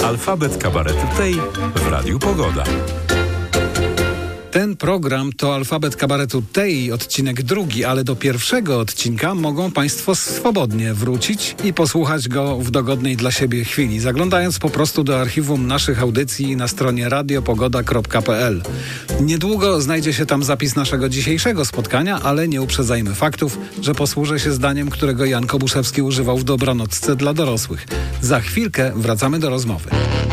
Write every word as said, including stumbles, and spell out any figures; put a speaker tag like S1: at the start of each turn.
S1: Alfabet Kabaretu tej w Radiu Pogoda.
S2: Ten program to Alfabet Kabaretu tej, odcinek drugi, ale do pierwszego odcinka mogą Państwo swobodnie wrócić i posłuchać go w dogodnej dla siebie chwili, zaglądając po prostu do archiwum naszych audycji na stronie radiopogoda kropka p l. Niedługo znajdzie się tam zapis naszego dzisiejszego spotkania, ale nie uprzedzajmy faktów, że posłużę się zdaniem, którego Jan Kobuszewski używał w Dobranocce dla dorosłych. Za chwilkę wracamy do rozmowy.